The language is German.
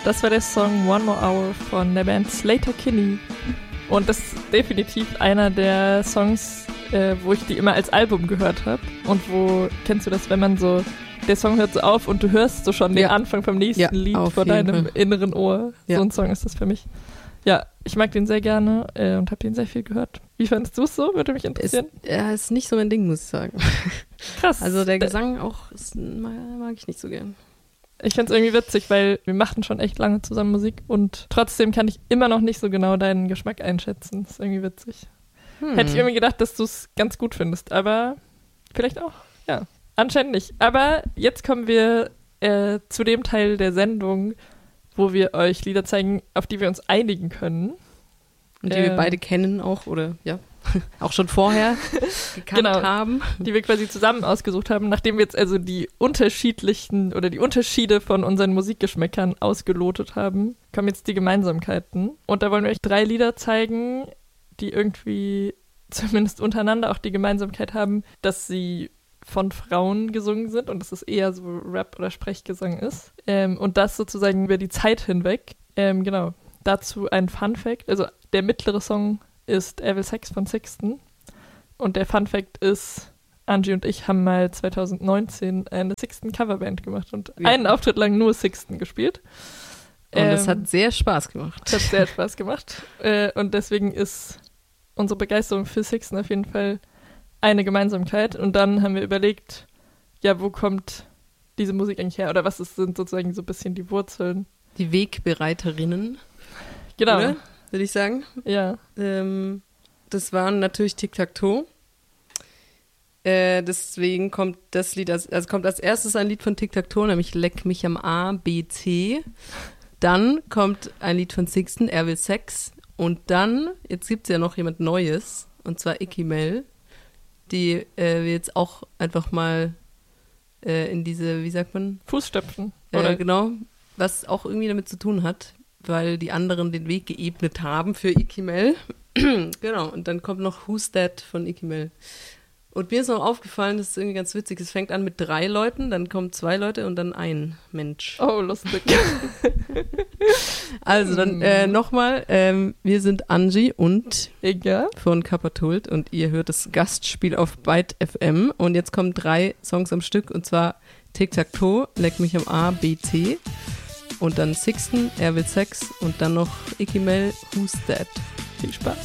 Das war der Song One More Hour von der Band Sleater-Kinney. Und das ist definitiv einer der Songs, wo ich die immer als Album gehört habe. Und kennst du das, wenn man so, der Song hört so auf und du hörst so schon den Anfang vom nächsten Lied vor deinem inneren Ohr. Ja. So ein Song ist das für mich. Ja, ich mag den sehr gerne und habe den sehr viel gehört. Wie fandest du es so? Würde mich interessieren. Ist nicht so mein Ding, muss ich sagen. Krass. Also der Gesang auch mag ich nicht so gern. Ich find's irgendwie witzig, weil wir machten schon echt lange zusammen Musik und trotzdem kann ich immer noch nicht so genau deinen Geschmack einschätzen. Das ist irgendwie witzig. Hätte ich irgendwie gedacht, dass du es ganz gut findest, aber vielleicht auch, ja. Anscheinend nicht. Aber jetzt kommen wir zu dem Teil der Sendung, wo wir euch Lieder zeigen, auf die wir uns einigen können. Und die wir beide kennen auch, oder ja, auch schon vorher gekannt haben. Die wir quasi zusammen ausgesucht haben, nachdem wir jetzt also die unterschiedlichen oder die Unterschiede von unseren Musikgeschmäckern ausgelotet haben, kommen jetzt die Gemeinsamkeiten. Und da wollen wir euch 3 Lieder zeigen, die irgendwie zumindest untereinander auch die Gemeinsamkeit haben, dass sie von Frauen gesungen sind und dass es eher so Rap- oder Sprechgesang ist. Und das sozusagen über die Zeit hinweg. Genau. Dazu ein Fun-Fact. Also der mittlere Song ist Er will Sex von Sixten. Und der Fun-Fact ist, Angie und ich haben mal 2019 eine Sixten-Coverband gemacht und einen Auftritt lang nur Sixten gespielt. Und es hat sehr Spaß gemacht. Es hat sehr Spaß gemacht. Und deswegen ist unsere Begeisterung für Sixten auf jeden Fall eine Gemeinsamkeit. Und dann haben wir überlegt, ja, wo kommt diese Musik eigentlich her? Oder was sind sozusagen so ein bisschen die Wurzeln? Die Wegbereiterinnen. Genau. Oder? Würde ich sagen. Ja. Das waren natürlich Tic-Tac-Toe. Deswegen kommt das Lied, kommt als erstes ein Lied von Tic-Tac-Toe, nämlich Leck mich am A, B, C. Dann kommt ein Lied von Sixten, Er will Sex. Und dann, jetzt gibt es ja noch jemand Neues, und zwar Icky Mel, die wir jetzt auch einfach mal in diese, wie sagt man? Fußstapfen. Oder genau, was auch irgendwie damit zu tun hat, weil die anderen den Weg geebnet haben für Icky Mel. Genau, und dann kommt noch Who's That von Icky Mel. Und mir ist noch aufgefallen, das ist irgendwie ganz witzig, es fängt an mit 3 Leuten, dann kommen 2 Leute und dann ein Mensch. Oh, lustig. Also dann nochmal, wir sind Angie und Inga von Kappertult und ihr hört das Gastspiel auf Byte FM und jetzt kommen 3 Songs am Stück und zwar Tic-Tac-Toe, Leck mich am A, B, C und dann Sixten, Er will Sex und dann noch Icky Mel, Who's That? Viel Spaß.